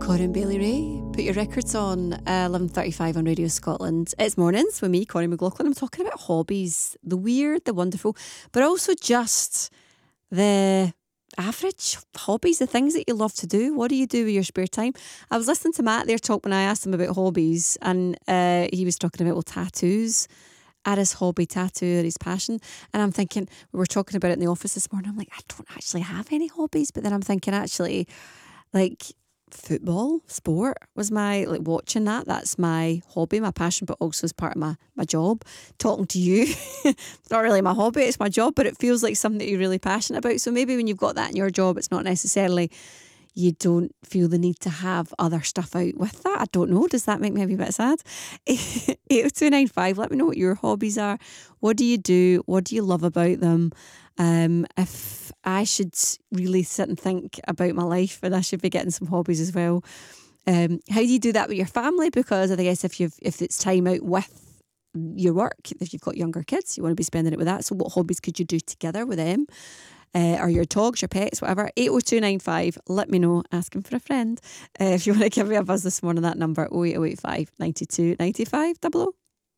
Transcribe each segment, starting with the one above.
Corrie and Bailey Ray, put your records on 11:35 on Radio Scotland. It's mornings with me, Corrie McLaughlin. I'm talking about hobbies, the weird, the wonderful, but also just the average hobbies, the things that you love to do. What do you do with your spare time? I was listening to Matt there talk when I asked him about hobbies, and he was talking about tattoos. At his hobby, tattoo, or his passion. And I'm thinking, we were talking about it in the office this morning. I'm like, I don't actually have any hobbies, but then I'm thinking, actually, like, football, sport was my, like, watching that's my hobby, my passion, but also as part of my job. Talking to you, it's not really my hobby, it's my job, but it feels like something that you're really passionate about. So maybe when you've got that in your job, it's not necessarily, you don't feel the need to have other stuff out with that. I don't know. Does that make me a wee bit sad? 80295, let me know what your hobbies are. What do you do? What do you love about them? If I should really sit and think about my life, and I should be getting some hobbies as well. How do you do that with your family? Because I guess if it's time out with your work, if you've got younger kids, you want to be spending it with that. So what hobbies could you do together with them? Or your dogs, your pets, whatever. 80295, let me know, asking for a friend. If you want to give me a buzz this morning, that number 08085 92 95 00.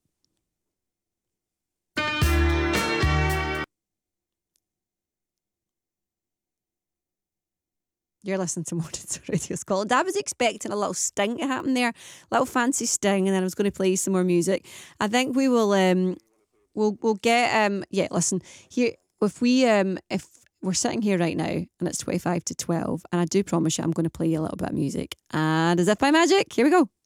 You're listening to Mornings on Radio Scotland. I was expecting a little sting to happen there, a little fancy sting, and then I was going to play some more music. I think we will we'll get listen here, if we're sitting here right now and it's 25 to 12, and I do promise you I'm going to play you a little bit of music, and as if by magic, here we go.